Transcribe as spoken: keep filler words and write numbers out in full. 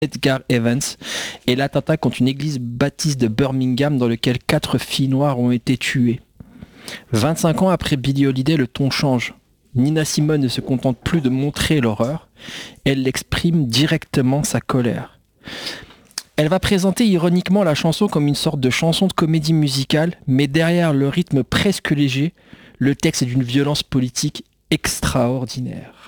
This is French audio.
Edgar Evans et l'attentat contre une église baptiste de Birmingham dans lequel quatre filles noires ont été tuées. vingt-cinq ans après Billie Holiday, le ton change. Nina Simone ne se contente plus de montrer l'horreur, elle exprime directement sa colère. Elle va présenter ironiquement la chanson comme une sorte de chanson de comédie musicale, mais derrière le rythme presque léger, le texte est d'une violence politique extraordinaire.